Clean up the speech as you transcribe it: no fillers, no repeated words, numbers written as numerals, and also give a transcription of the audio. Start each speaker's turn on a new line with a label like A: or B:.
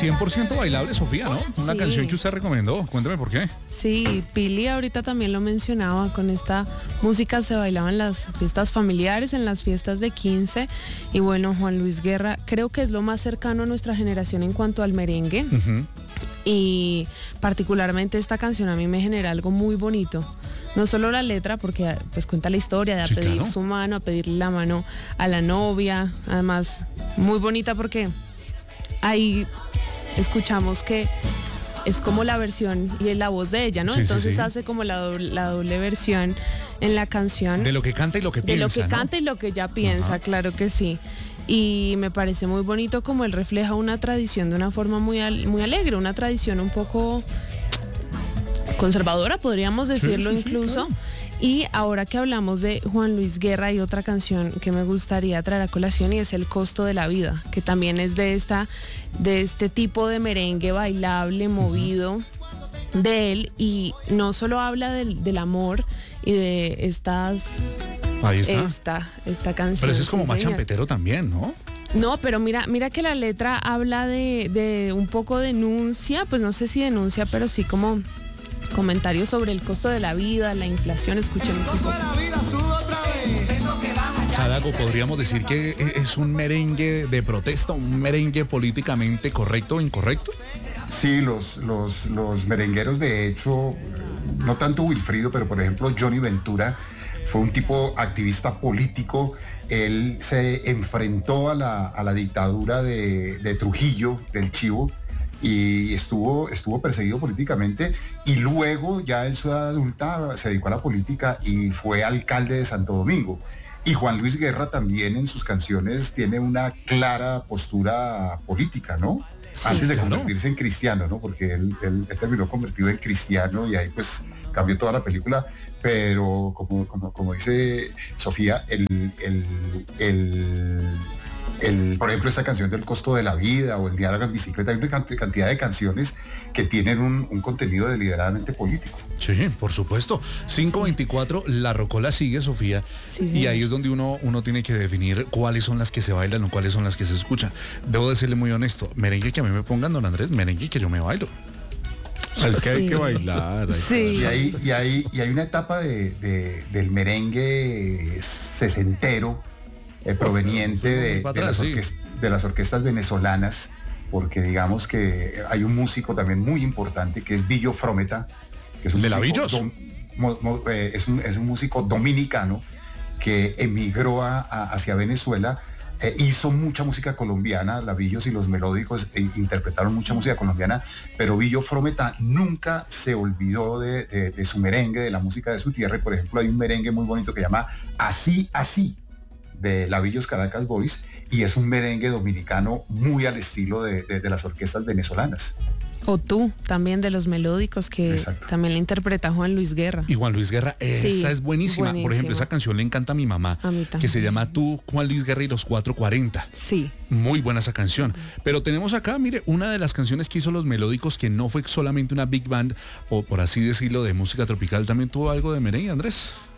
A: 100% bailable, Sofía, ¿no? Una
B: Sí.
A: canción que usted recomendó. Cuéntame por qué.
B: Sí, Pili ahorita también lo mencionaba, con esta música se bailaba en las fiestas familiares, en las fiestas de 15, y bueno, Juan Luis Guerra creo que es lo más cercano a nuestra generación en cuanto al merengue, y particularmente esta canción a mí me genera algo muy bonito. No solo la letra, porque pues cuenta la historia de a
A: Sí,
B: pedir
A: claro.
B: su mano, a pedirle la mano a la novia, además muy bonita porque ahí escuchamos que es como la versión y es la voz de ella, ¿no?
A: Sí, sí,
B: Entonces
A: sí.
B: hace como la doble versión en la canción.
A: De lo que canta y lo que
B: De
A: piensa,
B: lo que
A: ¿no?
B: canta y lo que ella piensa,
A: Ajá.
B: claro que sí. Y me parece muy bonito como él refleja una tradición de una forma muy alegre, una tradición un poco conservadora, podríamos decirlo
A: sí, sí,
B: incluso.
A: claro.
B: Y ahora que hablamos de Juan Luis Guerra, hay otra canción que me gustaría traer a colación y es El costo de la vida, que también es de este tipo de merengue bailable, movido de él, y no solo habla del amor y de
A: Ahí está.
B: esta canción.
A: Pero ese es como
B: sí,
A: más
B: señor.
A: champetero también, ¿no?
B: No, pero mira que la letra habla de un poco denuncia, pues no sé si denuncia, pero sí como comentarios sobre el costo de la vida, la inflación. Escuchemos un poco.
A: Sadago, podríamos decir que es un merengue de protesta, un merengue políticamente correcto o incorrecto.
C: Sí, los merengueros, de hecho, no tanto Wilfrido, pero por ejemplo Johnny Ventura fue un tipo activista político. Él se enfrentó a la dictadura de Trujillo, del Chivo, y estuvo perseguido políticamente, y luego ya en su edad adulta se dedicó a la política y fue alcalde de Santo Domingo. Y Juan Luis Guerra también en sus canciones tiene una clara postura política, ¿no?
B: Sí,
C: Antes de
A: claro.
C: convertirse en cristiano, ¿no? Porque él terminó convertido en cristiano y ahí pues cambió toda la película, pero como dice Sofía, por ejemplo, esta canción del costo de la vida o el diálogo en bicicleta, hay una cantidad de canciones que tienen un contenido deliberadamente político.
A: Sí, por supuesto. 5:24, la rocola sigue, Sofía,
B: Sí,
A: y ahí es donde uno tiene que definir cuáles son las que se bailan o cuáles son las que se escuchan. Debo decirle muy honesto, merengue que a mí me pongan, don Andrés, merengue que yo me bailo.
D: Es que hay
B: Sí.
D: que bailar.
B: Sí.
C: Y hay una etapa del merengue sesentero, proveniente
A: Para atrás, sí.
C: de las orquestas venezolanas, porque digamos que hay un músico también muy importante que es Billo Frometa, que es un
A: ¿De la
C: músico
A: Billos?
C: es un músico dominicano que emigró hacia Venezuela. Hizo mucha música colombiana, la Billos y los Melódicos interpretaron mucha música colombiana, pero Billo Frometa nunca se olvidó de su merengue, de la música de su tierra. Y por ejemplo, hay un merengue muy bonito que se llama Así, Así, de la Billos Caracas Boys, y es un merengue dominicano muy al estilo de las orquestas venezolanas.
B: O Tú, también de los melódicos, que
C: Exacto.
B: también la interpreta Juan Luis Guerra.
A: Y Juan Luis Guerra, esa
B: Sí,
A: es buenísima. Por ejemplo,
B: buenísima.
A: esa canción le encanta a mi mamá,
B: A mí
A: que
B: también.
A: se llama Tú, Juan Luis Guerra y los 440.
B: Sí.
A: Muy buena esa canción. Pero tenemos acá, mire, una de las canciones que hizo Los Melódicos, que no fue solamente una big band, o por así decirlo, de música tropical, también tuvo algo de merengue, Andrés.